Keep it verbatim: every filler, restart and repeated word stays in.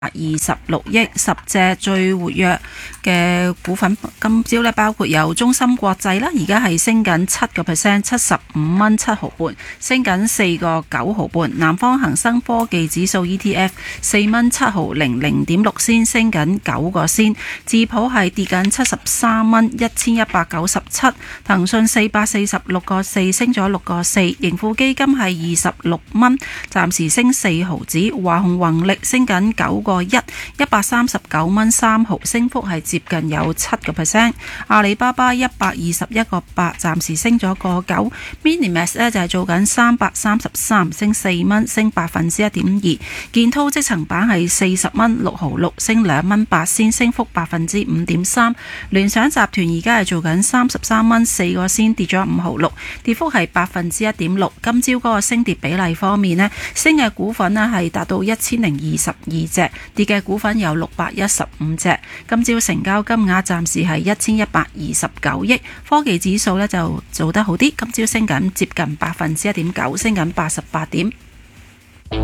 二十六億，十隻最活躍嘅股份今朝咧，包括有中芯國際啦，而家係升緊七個 percent， 七十五蚊七毫半，升緊四個九毫半。南方恒生科技指數 E T F 四蚊七毫零零點六仙，升緊九個仙。智譜係跌緊七十三蚊，一千一百九十七。騰訊四百四十六個四，升咗六個四。盈富基金係二十六蚊，暫時升四毫子。華虹宏力升緊九個一，一百三十九蚊三毫，升幅係接近有七個 percent。阿里巴巴一百二十一個八，暫時升咗個九。Minimax 呢就係做緊三百三十三，升四蚊，升百分之一點二。建滔積層板係四十蚊六毫六，升兩蚊八仙，升幅百分之五點三。聯想集團而家係做緊三十三蚊四個仙，跌咗五毫六，跌幅係百分之一點六。今朝嗰個升跌比例方面呢，升嘅股份呢係達到一千零二十二隻。跌嘅股份有六百一十五隻，今朝成交金額暫時係一千一百二十九億。科技指數呢就做得好啲，今朝升緊接近百分之一點九，升緊八十八點。